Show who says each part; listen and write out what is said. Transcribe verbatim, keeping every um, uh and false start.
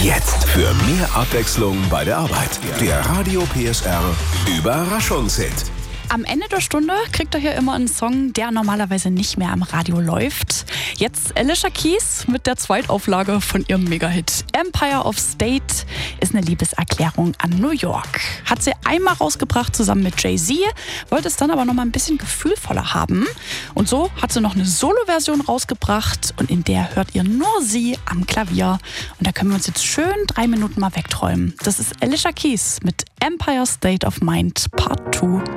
Speaker 1: Jetzt für mehr Abwechslung bei der Arbeit. Der Radio P S R Überraschungshit.
Speaker 2: Am Ende der Stunde kriegt ihr hier immer einen Song, der normalerweise nicht mehr am Radio läuft. Jetzt Alicia Keys mit der Zweitauflage von ihrem Megahit. Empire of State ist eine Liebeserklärung an New York. Hat sie einmal rausgebracht zusammen mit Jay-Z, wollte es dann aber noch mal ein bisschen gefühlvoller haben. Und so hat sie noch eine Solo-Version rausgebracht und in der hört ihr nur sie am Klavier. Und da können wir uns jetzt schön drei Minuten mal wegträumen. Das ist Alicia Keys mit Empire State of Mind Part zwei.